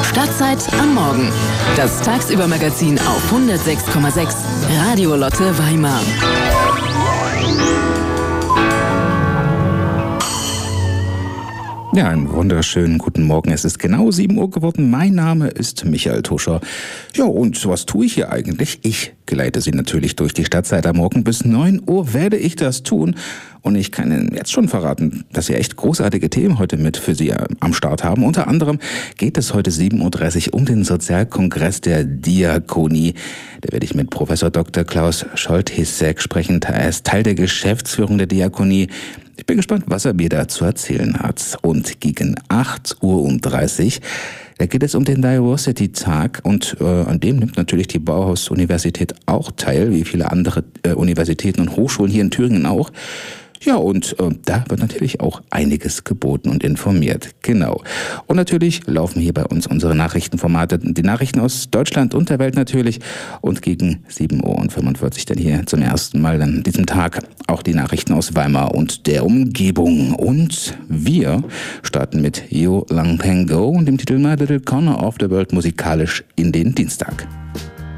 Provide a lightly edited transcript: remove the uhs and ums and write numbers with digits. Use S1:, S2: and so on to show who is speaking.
S1: Stadtzeit am Morgen. Das Tagsübermagazin auf 106,6 Radio Lotte Weimar.
S2: Ja, einen wunderschönen guten Morgen. Es ist genau 7 Uhr geworden. Mein Name ist Michael Tuscher. Ja, und was tue ich hier eigentlich? Ich geleite Sie natürlich durch die Stadtzeit am Morgen. Bis 9 Uhr werde ich das tun. Und ich kann Ihnen jetzt schon verraten, dass wir echt großartige Themen heute mit für Sie am Start haben. Unter anderem geht es heute 7.30 Uhr um den Sozialkongress der Diakonie. Da werde ich mit Professor Dr. Klaus Scholtesek sprechen. Er ist Teil der Geschäftsführung der Diakonie. Ich bin gespannt, was er mir da zu erzählen hat. Und gegen 8.30 Uhr, da geht es um den Diversity-Tag und an dem nimmt natürlich die Bauhaus-Universität auch teil, wie viele andere Universitäten und Hochschulen hier in Thüringen auch. Ja, und da wird natürlich auch einiges geboten und informiert. Genau. Und natürlich laufen hier bei uns unsere Nachrichtenformate, die Nachrichten aus Deutschland und der Welt natürlich. Und gegen 7.45 Uhr dann hier zum ersten Mal an diesem Tag auch die Nachrichten aus Weimar und der Umgebung. Und wir starten mit Yo Lang Peng Go und dem Titel My Little Corner of the World musikalisch in den Dienstag.